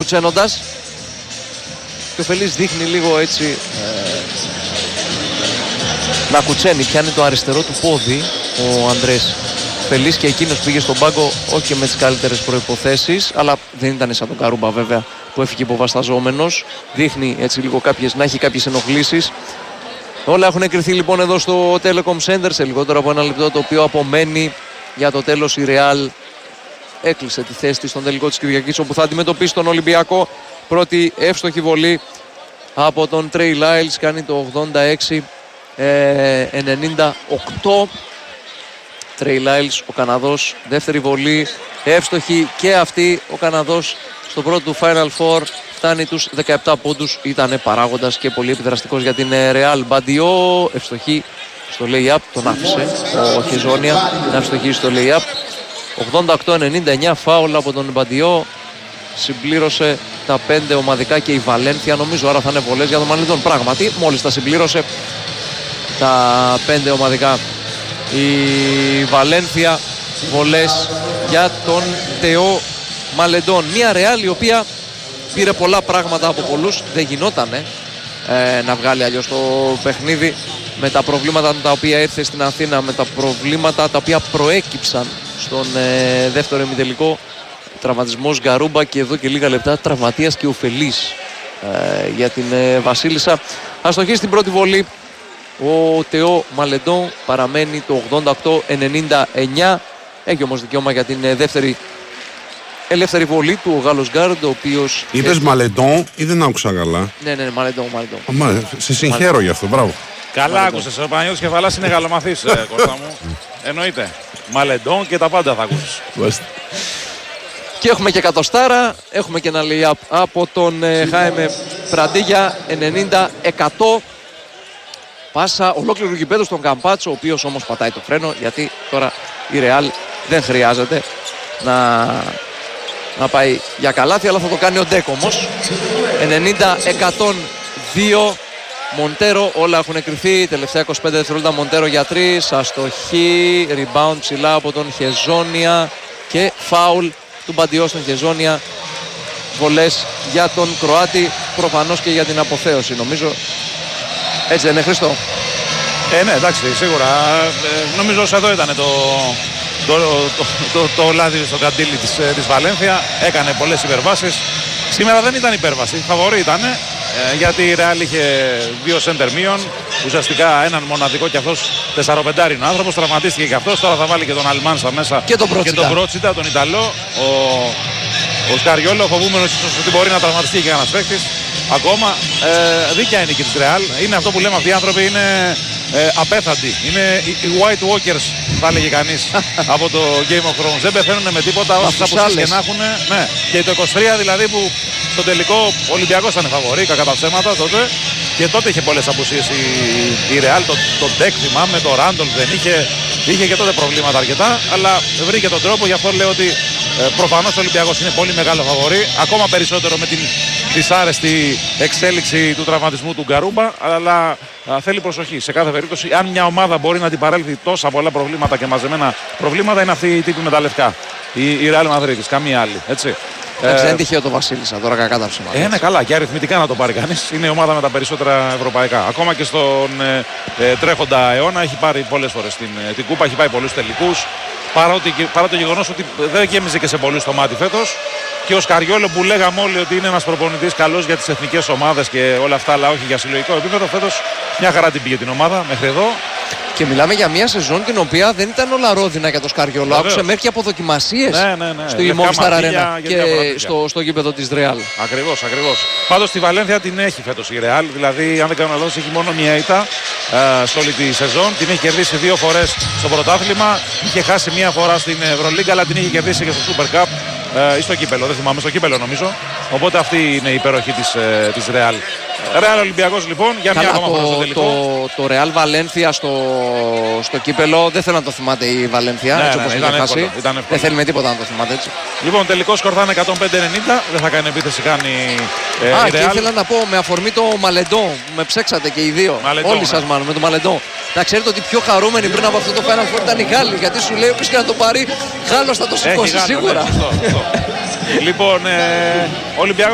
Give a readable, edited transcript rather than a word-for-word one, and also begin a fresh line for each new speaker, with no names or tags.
κουτσένοντας. Και ο Φελής δείχνει λίγο έτσι να κουτσένει, πιάνει το αριστερό του πόδι ο Ανδρέας Φελής και εκείνος πήγε στον πάγκο όχι και με τις καλύτερες προϋποθέσεις, αλλά δεν ήταν σαν τον Καρούμπα βέβαια που έφυγε υποβασταζόμενος. Δείχνει έτσι λίγο να έχει κάποιες ενοχλήσεις. Όλα έχουν εκριθεί λοιπόν εδώ στο Telecom Center σε λιγότερο από ένα λεπτό, το οποίο απομένει για το τέλος. Η Real έκλεισε τη θέση της στον τελικό της Κυριακής, όπου θα αντιμετωπίσει τον Ολυμπιακό. Πρώτη εύστοχη βολή από τον Trey Lyles, κάνει το 86-98. Trey Lyles, ο Καναδός, δεύτερη βολή εύστοχη και αυτή. Ο Καναδός στο πρώτο του Final Four φτάνει τους 17 πόντους. Ήταν παράγοντας και πολύ επιδραστικός για την Real. Μπαντιό, ευστοχή στο lay-up, τον άφησε ο Χεζόνια να ευστοχεί στο lay-up. 88-99, φάουλ από τον Μπαντιό. Συμπλήρωσε τα 5 ομαδικά και η Βαλένθια, νομίζω, άρα θα είναι βολές για τον Μαλεντόν. Πράγματι, μόλις τα συμπλήρωσε τα 5 ομαδικά η Βαλένθια, βολές για τον Τεό Μαλεντόν. Μια Ρεάλ η οποία πήρε πολλά πράγματα από πολλούς, δεν γινότανε να βγάλει αλλιώς το παιχνίδι με τα προβλήματα τα οποία ήρθε στην Αθήνα, με τα προβλήματα τα οποία προέκυψαν στον δεύτερο ημιτελικό. Τραυματισμός Γκαρούμπα και εδώ και λίγα λεπτά τραυματίας και ο Φελής για την Βασίλισσα. Αστοχή στην πρώτη βολή ο Τεό Μαλεντόν, παραμένει το 88-99. Έχει όμως δικαίωμα για την ελεύθερη βολή του ο Γάλλος γκάρντ, ο οποίος...
Είπες Μαλεντόν ή δεν άκουσα καλά?
Ναι, Μαλεντόν.
Σε συγχαίρω γι' αυτό, μπράβο.
Καλά άκουσες, ο Παναγιώτης Κεφαλάς είναι γαλλομαθής, Κώστα μου. Εννοείται. Μαλεντόν και τα πάντα θα ακούσεις.
Και έχουμε και εκατοστάρα, έχουμε και ένα lay-up από τον Χάιμε Πραντίγια, 90-100. Πάσα ολόκληρου γηπέδου στον Καμπάτσο, ο οποίος όμως πατάει το φρένο, γιατί τώρα η Ρεάλ δεν χρειάζεται να πάει για καλάθι, αλλά θα το κάνει ο Ντέκ όμως. 90-102. Μοντέρο, όλα έχουν εκριθεί. Τελευταία 25 δευτερόλεπτα Μοντέρο για 3. Αστοχή, rebound ψηλά από τον Χεζόνια και φάουλ του Μπαντιό στον Χεζόνια. Βολές για τον Κροάτη, προφανώς και για την αποθέωση, νομίζω. Έτσι δεν είναι, Χριστό?
Ναι, εντάξει, σίγουρα. Νομίζω ότι εδώ ήταν το λάδι στο καντήλι της Βαλένθια. Έκανε πολλές υπερβάσεις. Σήμερα δεν ήταν υπέρβαση, φαβορί ήταν. Γιατί η Real είχε 2 σέντερ μείον. Ουσιαστικά έναν μοναδικό και αυτός 4-5 είναι ο άνθρωπος. Τραυματίστηκε και αυτός. Τώρα θα βάλει και τον Αλμάνσα μέσα
και τον
Μπρότσιτα, τον Ιταλό. Ο Σκαριόλο, φοβούμενος ότι μπορεί να τραυματιστεί και ένας παίκτης. Ακόμα δίκαια είναι και της Real. Είναι αυτό που λέμε, αυτοί οι άνθρωποι είναι απέθαντοι. Είναι οι White Walkers, θα έλεγε κανείς, από το Game of Thrones. Δεν πεθαίνουν με τίποτα, όσες απουσίες και να έχουν. Ναι. Και το 23 δηλαδή που στο τελικό ο Ολυμπιακός ήταν φαβορί, κακά τα ψέματα τότε. Και τότε είχε πολλές απουσίες η Real. Το Ντεκ θυμάμαι, το Ράντολ δεν είχε και τότε προβλήματα αρκετά. Αλλά βρήκε τον τρόπο, γι' αυτό λέω ότι προφανώς ο Ολυμπιακός είναι πολύ μεγάλο φαβορί. Ακόμα περισσότερο με την δυσάρεστη εξέλιξη του τραυματισμού του Γκαρούμπα. Αλλά θέλει προσοχή. Σε κάθε περίπτωση, αν μια ομάδα μπορεί να αντιπαρέλθει τόσα πολλά προβλήματα και μαζεμένα προβλήματα, είναι αυτή η τύπη με τα λευκά. Η Real Madrid, καμία άλλη. Έτσι.
Δεν τυχαίο το Βασίλισσα τώρα, κακά τα ψέματα.
Είναι καλά και αριθμητικά να το πάρει κανείς. Είναι η ομάδα με τα περισσότερα ευρωπαϊκά. Ακόμα και στον τρέχοντα αιώνα έχει πάρει πολλές φορές την κούπα, έχει πάει πολλούς τελικούς. Παρά το γεγονός ότι δεν γέμιζε και σε πολλούς το μάτι φέτος. Και ο Σκαριόλο που λέγαμε όλοι ότι είναι ένας προπονητής καλός για τις εθνικές ομάδες και όλα αυτά, αλλά όχι για συλλογικό επίπεδο, φέτος μια χαρά την πήγε την ομάδα μέχρι εδώ.
Και μιλάμε για μια σεζόν την οποία δεν ήταν όλα ρόδινα για το Σκαριόλο. Άκουσε μέχρι και από δοκιμασίες στο Movistar Arena και στο γήπεδο της Real.
Ακριβώς. Πάντως τη Βαλένθια την έχει φέτος η Real. Δηλαδή, αν δεν κάνω λάθος, έχει μόνο μια ήττα σε όλη τη σεζόν. Την έχει κερδίσει 2 φορές στο πρωτάθλημα. Είχε χάσει μια φορά στην Ευρωλίγκα, αλλά την είχε κερδίσει και στο Super Cup ή στο κύπελο. Δεν θυμάμαι, στο κύπελο νομίζω. Οπότε αυτή είναι η υπέροχη της Real. Real Ολυμπιακός λοιπόν για μια ακόμα φορά στο τελικό.
Το Real Valencia στο κύπελο δεν θέλω να το θυμάται η Βαλένθια. Έτσι όπως είχε χάσει. Δεν θέλει με τίποτα να το θυμάται έτσι.
Λοιπόν, τελικό σκορ θα είναι 105-90. Δεν θα κάνει επίθεση καν η Real.
Και ήθελα να πω με αφορμή το Μαλεντόν. Με ψέξατε και οι δύο. Όλοι σας μάλλον με το Μαλεντόν. Να ξέρετε ότι πιο χαρούμενοι πριν από αυτό το Final Four ήταν οι Γάλλοι. Γιατί σου λέει όποιος και να το πάρει, Γάλλος θα το σηκώσει σίγουρα.
Λοιπόν, Ολυμπιακός.